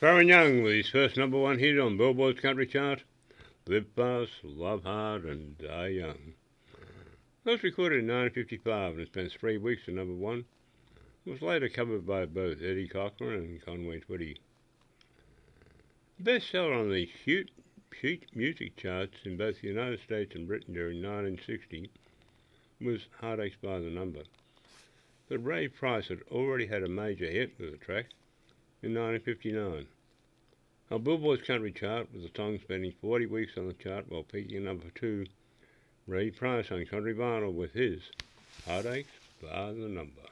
Faron Young with his first #1 hit on Billboard's country chart, Live Fast, Love Hard and Die Young. It was recorded in 1955 and spent 3 weeks at #1. It was later covered by both Eddie Cochran and Conway Twitty. The bestseller on the sheet music charts in both the United States and Britain during 1960 was Heartaches by the Number. But Ray Price had already had a major hit with the track in 1959. On Billboard's country chart, with the song spending 40 weeks on the chart while peaking at #2, Ray Price on Country Vinyl with his Heartaches by the Number.